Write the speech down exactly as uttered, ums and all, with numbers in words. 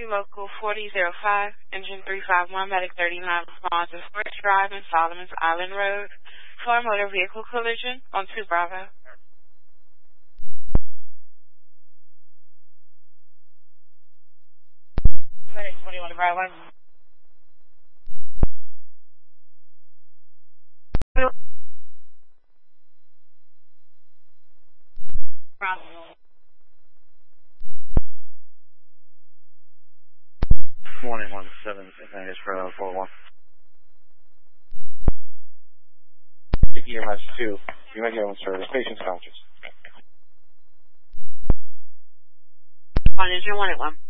Local forty oh five, Engine three five one, Medic thirty-nine responds to Sports Drive and Solomon's Island Road for a motor vehicle collision on two Bravo. Medic twenty-one to Bravo. Bravo. Morning, one seven, Vegas for four one. E M S two, you may get on service. Patient's conscious. On engine one at one.